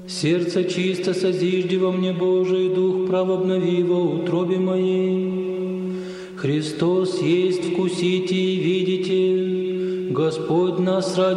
Сердце чисто созижди во мне, Божий Дух, право обнови во утробе моей. Христос есть, вкусите и видите, Господь нас ради